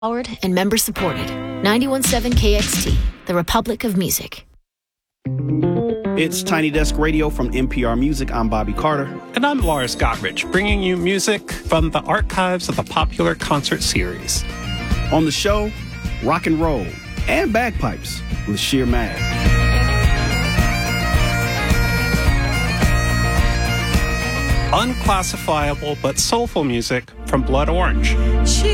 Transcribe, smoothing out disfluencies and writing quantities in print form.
Powered and member supported. 91.7 KXT, the Republic of Music. It's Tiny Desk Radio from NPR Music. I'm Bobby Carter. And I'm Lars Gotrich, bringing you music from the archives of the popular concert series. On the show, rock and roll and bagpipes with Sheer Mad. Unclassifiable but soulful music from Blood Orange.